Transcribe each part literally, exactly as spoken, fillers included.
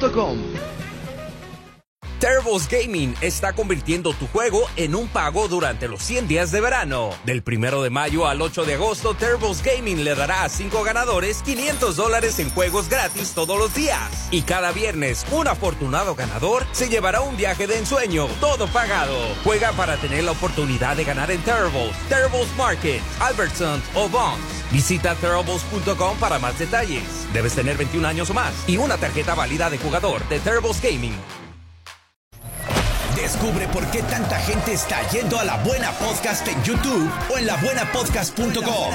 punto com. Turbo's Gaming está convirtiendo tu juego en un pago durante los cien días de verano. Del primero de mayo al ocho de agosto, Turbo's Gaming le dará a cinco ganadores quinientos dólares en juegos gratis todos los días. Y cada viernes, un afortunado ganador se llevará un viaje de ensueño, todo pagado. Juega para tener la oportunidad de ganar en Turbo's, Turbo's Market, Albertsons o Vons. Visita Turbo's punto com para más detalles. Debes tener veintiún años o más y una tarjeta válida de jugador de Turbo's Gaming. Descubre por qué tanta gente está yendo a La Buena Podcast en YouTube o en la buena podcast punto com.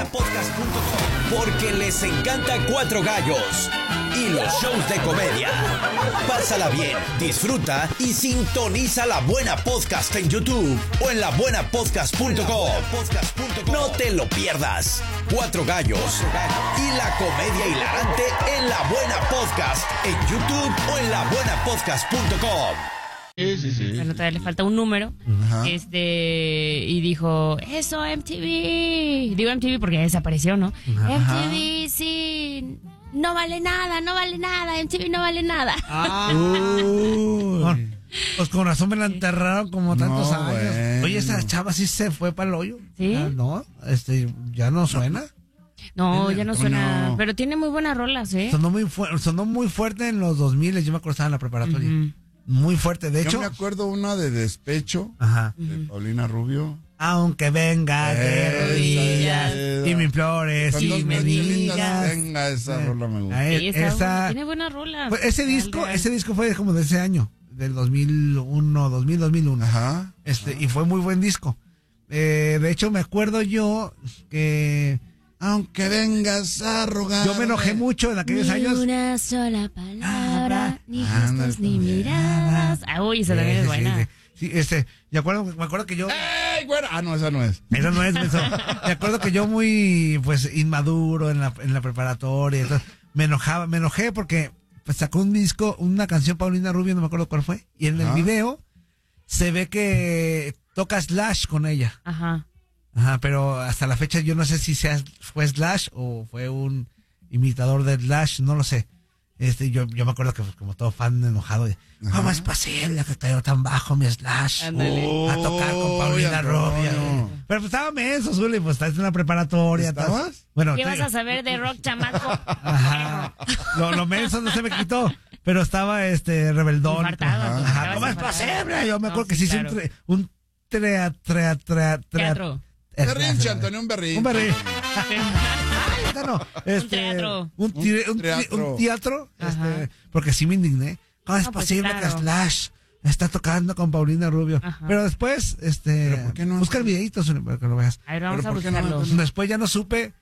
Porque les encanta Cuatro Gallos y los shows de comedia. Pásala bien, disfruta y sintoniza La Buena Podcast en YouTube o en la buena podcast punto com. No te lo pierdas. Cuatro Gallos y la comedia hilarante en La Buena Podcast en YouTube o en la buena podcast punto com. Sí, sí, sí. Bueno, todavía le falta un número. Ajá. Este, y dijo, eso, M T V. Digo M T V porque ya desapareció, ¿no? Ajá. M T V, sí. No vale nada, no vale nada. M T V no vale nada. Ah. Uh, pues con razón me la enterraron como tantos no, años. Bueno. Oye, esa chava sí se fue para el hoyo. ¿Sí? Ah, no, este, ya no suena. No, ya no suena. No. Pero tiene muy buenas rolas, ¿eh? Sonó muy, fu- sonó muy fuerte en los dos mil. Yo me acuerdo estaba en la preparatoria. Uh-huh. Muy fuerte, de Yo hecho. Yo me acuerdo una de Despecho, ajá, de Paulina Rubio. Aunque venga de rodillas y me implores y me digas. Venga, esa eh, rola me gusta. Sí, esa, esa, tiene buenas rolas. Pues ese disco, ese disco fue como de ese año, del dos mil uno, dos mil, dos mil uno. Ajá. Este, ajá. Y fue muy buen disco. Eh, de hecho, me acuerdo yo que aunque vengas a rogar. Yo me enojé mucho en aquellos ni años. Ni una sola palabra, ni gestos, ni miradas. Ah, uy, esa también sí, es buena. Sí, sí. sí, este, me acuerdo, me acuerdo que yo. ¡Ey, güera! Ah, no, esa no es. Esa no es, eso. Me acuerdo que yo muy, pues, inmaduro en la, en la preparatoria. Entonces, me enojaba, me enojé porque pues, sacó un disco, una canción Paulina Rubio, no me acuerdo cuál fue. Y en el ah. video se ve que toca Slash con ella. Ajá. Ajá, pero hasta la fecha yo no sé si sea, fue Slash o fue un imitador de Slash, no lo sé. Este, yo, yo me acuerdo que como todo fan enojado, ¿cómo es posible que cayó tan bajo mi Slash? Oh, a tocar con Paulina Rubio. No. Pero pues estaba menso, Zuli, pues estás en la preparatoria. ¿Estabas? Bueno, ¿qué te... vas a saber de rock, chamaco? Ajá. Lo, lo menso no se me quitó, pero estaba este rebeldón. Infartado, ajá. Ajá. ¿Cómo es posible? Yo me acuerdo no, que sí, sí claro. hice un, un trea, trea, trea, trea, teatro. Berrinche, Antonio, un berrinche. Un berrinche. no, este, un teatro. Un, tire, un, teatro. Un teatro este, porque sí me indigné. ¿Cómo es no, posible pues claro. que Slash está tocando con Paulina Rubio? Ajá. Pero después, este, ¿Pero por qué no? busca el videito para que lo veas. A ver, vamos a buscarlo. No? Después ya no supe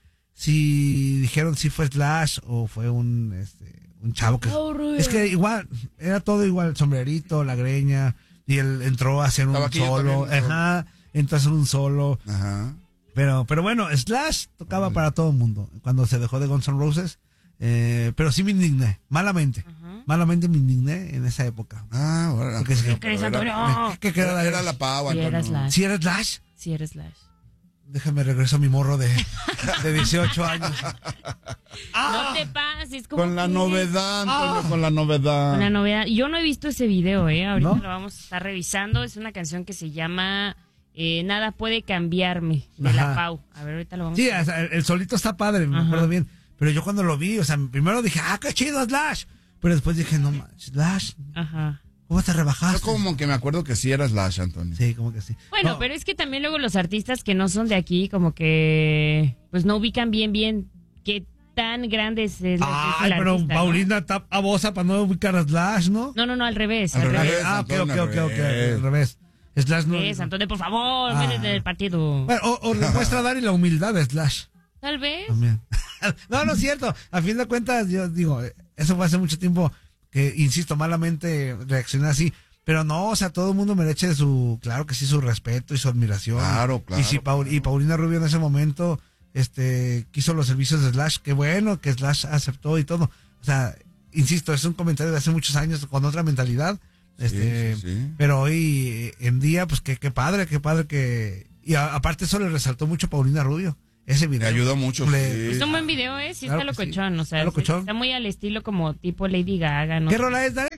si dijeron si fue Slash o fue un, este, un chavo que... Oh, es que igual, era todo igual, el sombrerito, la greña, y él entró a hacer un Estaba solo. Ajá. Entonces un solo. Ajá. Pero, pero bueno, Slash tocaba Ajá. para todo el mundo. Cuando se dejó de Guns N' Roses. Eh, pero sí me indigné. Malamente. Ajá. Malamente me indigné en esa época. Ah, bueno. ¿Qué crees, Antonio? ¿Qué, qué era, era la pava, Si era Slash. ¿Si era Slash? Si era Slash. Déjame regreso a mi morro de, de dieciocho años. Ah, no te pases. Como con la que... novedad, Antonio, ah. con la novedad. Con la novedad. Yo no he visto ese video, ¿eh? Ahorita ¿No? lo vamos a estar revisando. Es una canción que se llama eh, Nada puede cambiarme, de Ajá. la Pau. A ver, ahorita lo vamos sí, a ver. Sí, el, el solito está padre, me Ajá. acuerdo bien. Pero yo cuando lo vi, o sea, primero dije, ah, qué chido Slash. Pero después dije, no manches, Slash. Ajá. ¿Cómo te rebajaste? Yo como que me acuerdo que sí era Slash, Antonio. Sí, como que sí. Bueno, no. pero es que también luego los artistas que no son de aquí, como que pues no ubican bien, bien qué tan grandes es Ay, el pero artista, Paulina ¿no? tapa bosa para no ubicar a Slash, ¿no? No, no, no, al revés. Al, al revés. revés. Ah, ok, ok, ok, ok, al revés. Slash no. Es, Antonio, por favor, ah. métete del partido. Bueno, o, o le muestra a Dari la humildad de Slash. Tal vez. También. No, no es cierto. A fin de cuentas, yo digo, eso fue hace mucho tiempo que, insisto, malamente reaccioné así. Pero no, o sea, todo el mundo merece su, claro que sí, su respeto y su admiración. Claro, claro. Y si Paul, claro. y Paulina Rubio en ese momento, este, quiso los servicios de Slash, qué bueno que Slash aceptó y todo. O sea, insisto, es un comentario de hace muchos años con otra mentalidad. Este, sí, sí, sí. Pero hoy en día, pues qué, qué padre, qué padre que, y a, aparte eso le resaltó mucho a Paulina Rubio. Ese video. Me ayudó mucho. Le, sí. Es un buen video, ¿eh? Sí, claro está locochón. Sí. O sea, ¿Está locochón? Está muy al estilo como tipo Lady Gaga, ¿no? ¿Qué rola es, Darek?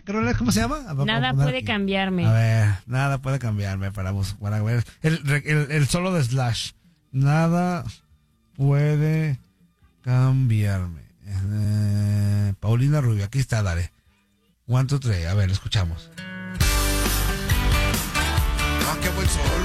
qué? ¿Cruel cómo se llama? Nada puede aquí. cambiarme. A ver, nada puede cambiarme para, para ver. El, el, el solo de Slash. Nada puede cambiarme. Eh, Paulina Rubio, aquí está, dale. One, two, three. A ver, lo escuchamos. Ah, qué buen solo.